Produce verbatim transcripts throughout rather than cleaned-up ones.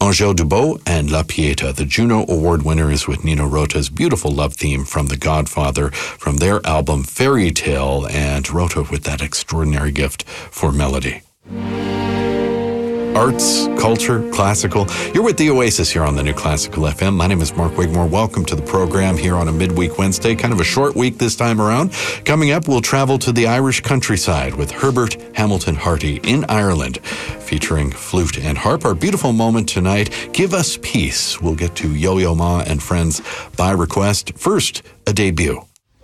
L'Angel du Beau and La Pieta. The Juno Award winner is with Nino Rota's beautiful love theme from The Godfather from their album Fairy Tale, and Rota with that extraordinary gift for melody. Arts, culture, classical. You're with the Oasis here on the New Classical F M. My name is Mark Wigmore. Welcome to the program here on a midweek Wednesday. Kind of a short week this time around. Coming up, we'll travel to the Irish countryside with Herbert Hamilton Harty in Ireland, featuring flute and harp. Our beautiful moment tonight, Give Us Peace. We'll get to Yo-Yo Ma and Friends by request. First, a debut.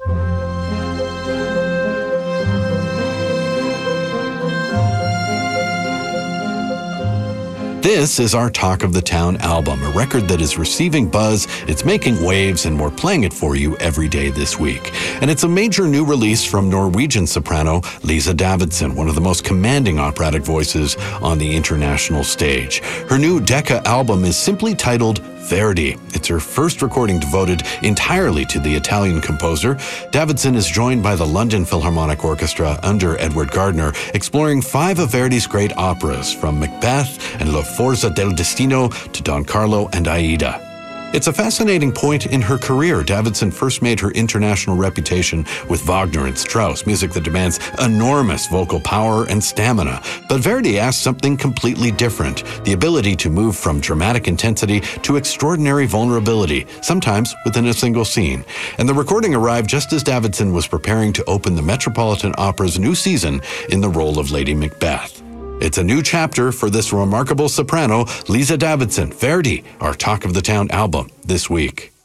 This is our Talk of the Town album, a record that is receiving buzz, it's making waves, and we're playing it for you every day this week. And it's a major new release from Norwegian soprano Lisa Davidson, one of the most commanding operatic voices on the international stage. Her new Decca album is simply titled Verdi. It's her first recording devoted entirely to the Italian composer. Davidson is joined by the London Philharmonic Orchestra under Edward Gardner, exploring five of Verdi's great operas, from Macbeth and La Forza del Destino to Don Carlo and Aida. It's a fascinating point in her career. Davidson first made her international reputation with Wagner and Strauss, music that demands enormous vocal power and stamina. But Verdi asked something completely different, the ability to move from dramatic intensity to extraordinary vulnerability, sometimes within a single scene. And the recording arrived just as Davidson was preparing to open the Metropolitan Opera's new season in the role of Lady Macbeth. It's a new chapter for this remarkable soprano, Lisa Davidson. Verdi, our Talk of the Town album this week.